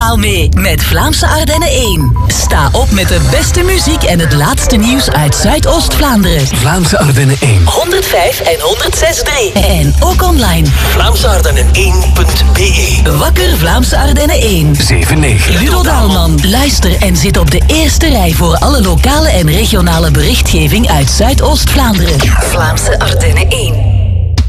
helemaal mee met Vlaamse Ardennen 1. Sta op met de beste muziek en het laatste nieuws uit Zuidoost-Vlaanderen. Vlaamse Ardennen 1. 105 en 106.3. En ook online. VlaamseArdennen1.be. Wakker Vlaamse Ardennen 1. 7-9. Ludo Daalman. Luister en zit op de eerste rij voor alle lokale en regionale berichtgeving uit Zuidoost-Vlaanderen. Vlaamse Ardennen 1.